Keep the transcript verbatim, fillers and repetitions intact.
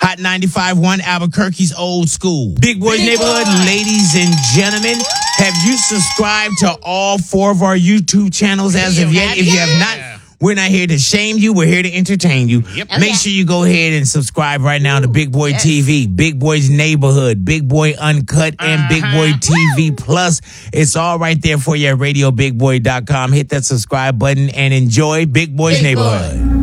Hot ninety-five point one Albuquerque's old school. Big Boys Big Neighborhood, boy. Ladies and gentlemen, have you subscribed to all four of our YouTube channels as of yet? If you have not, we're not here to shame you. We're here to entertain you. Yep. Oh, Make yeah. sure you go ahead and subscribe right now Ooh, to Big Boy yes. T V, Big Boys Neighborhood, Big Boy Uncut, and uh-huh. Big Boy T V Woo. Plus. It's all right there for you at radio big boy dot com. Hit that subscribe button and enjoy Big Boys Big Neighborhood. Boy.